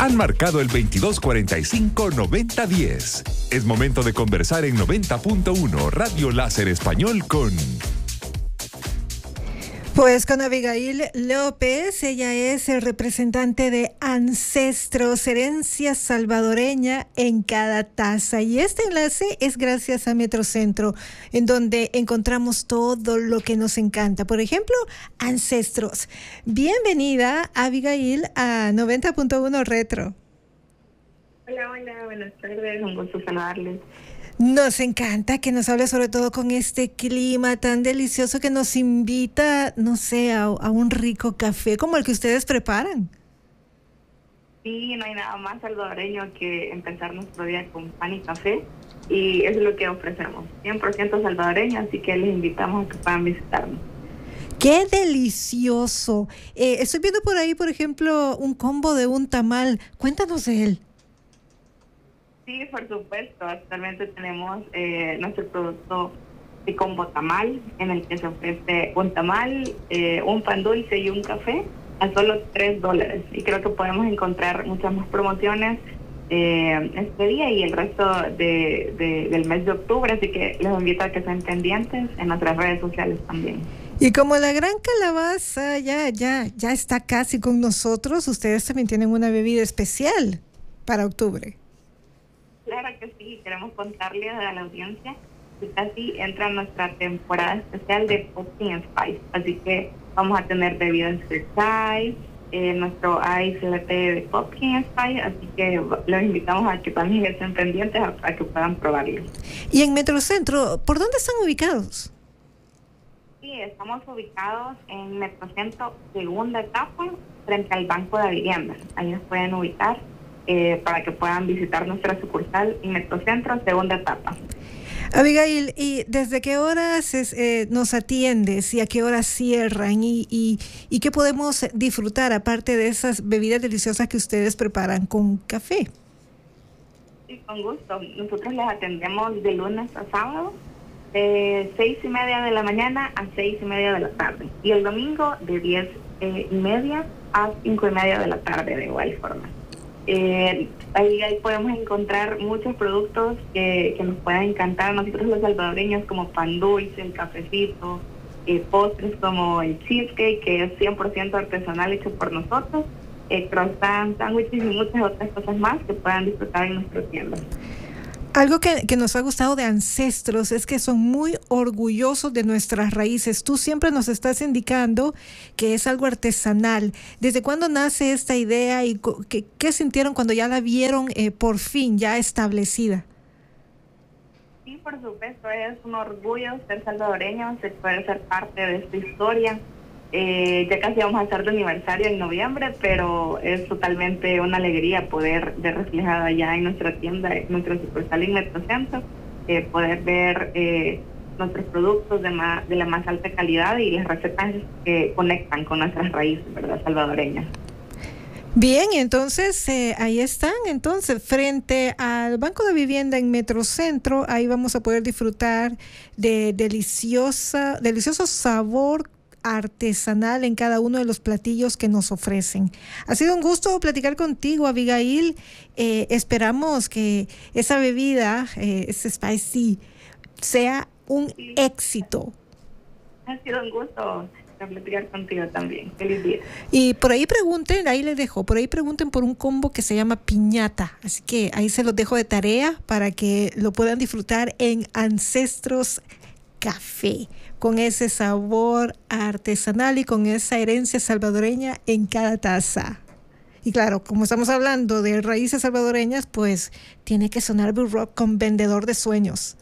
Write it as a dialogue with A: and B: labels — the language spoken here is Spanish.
A: Han marcado el 2245-9010. Es momento de conversar en 90.1 Radio Láser Español con...
B: Pues con Abigail López, ella es el representante de Ancestros, herencia salvadoreña en cada taza. Y este enlace es gracias a Metrocentro, en donde encontramos todo lo que nos encanta. Por ejemplo, Ancestros. Bienvenida, Abigail, a 90.1 Retro.
C: Hola, buenas tardes, un gusto saludarles.
B: Nos encanta que nos hable sobre todo con este clima tan delicioso que nos invita, no sé, a un rico café como el que ustedes preparan.
C: Sí, no hay nada más salvadoreño que empezar nuestro día con pan y café, y eso es lo que ofrecemos, 100% salvadoreño, así que les invitamos a que puedan visitarnos.
B: ¡Qué delicioso! Estoy viendo por ahí, por ejemplo, un combo de un tamal. Cuéntanos de él.
C: Sí, por supuesto. Actualmente tenemos nuestro producto de combo tamal, en el que se ofrece un tamal, un pan dulce y un café a solo $3. Y creo que podemos encontrar muchas más promociones este día y el resto del mes de octubre. Así que les invito a que estén pendientes en nuestras redes sociales también.
B: Y como la gran calabaza ya está casi con nosotros, ustedes también tienen una bebida especial para octubre.
C: Claro que sí, queremos contarles a la audiencia que casi entra nuestra temporada especial de Pumpkin Spice, así que vamos a tener bebidas de chai, nuestro ice latte de Pumpkin Spice, así que los invitamos a que también estén pendientes a que puedan probarlo.
B: Y en Metrocentro, ¿por dónde están ubicados?
C: Sí, estamos ubicados en Metrocentro, segunda etapa, frente al Banco de Vivienda. Ahí nos pueden ubicar. Para que puedan visitar nuestra sucursal en Metrocentro, segunda etapa.
B: Abigail, ¿y desde qué horas nos atiendes y a qué horas cierran y qué podemos disfrutar aparte de esas bebidas deliciosas que ustedes preparan con café?
C: Sí, con gusto. Nosotros les atendemos de lunes a sábado, de 6:30 de la mañana a 6:30 de la tarde. Y el domingo de 10:30 a 5:30 de la tarde, de igual forma. Ahí podemos encontrar muchos productos que nos puedan encantar a nosotros los salvadoreños, como pan dulce, el cafecito, postres como el cheesecake, que es 100% artesanal, hecho por nosotros, croissants, sándwiches y muchas otras cosas más que puedan disfrutar en nuestra tienda.
B: Algo que nos ha gustado de Ancestros es que son muy orgullosos de nuestras raíces. Tú siempre nos estás indicando que es algo artesanal. ¿Desde cuándo nace esta idea y qué sintieron cuando ya la vieron por fin ya establecida?
C: Sí, por supuesto, es un orgullo ser salvadoreño, poder ser parte de esta historia. Ya casi vamos a estar de aniversario en noviembre, pero es totalmente una alegría poder ver reflejada ya en nuestra tienda, en nuestro sucursal en Metrocentro, poder ver nuestros productos de la más alta calidad y las recetas que conectan con nuestras raíces, ¿verdad?, salvadoreñas.
B: Bien, entonces ahí están, entonces frente al Banco de Vivienda en Metrocentro, ahí vamos a poder disfrutar de delicioso sabor artesanal en cada uno de los platillos que nos ofrecen. Ha sido un gusto platicar contigo, Abigail. Esperamos que esa bebida, ese spicy, sea un éxito.
C: Ha sido un gusto platicar contigo también. Feliz día.
B: Y por ahí pregunten, ahí les dejo, por ahí pregunten por un combo que se llama piñata. Así que ahí se los dejo de tarea para que lo puedan disfrutar en Ancestros Café, con ese sabor artesanal y con esa herencia salvadoreña en cada taza. Y claro, como estamos hablando de raíces salvadoreñas, pues tiene que sonar Blue Rock con Vendedor de Sueños.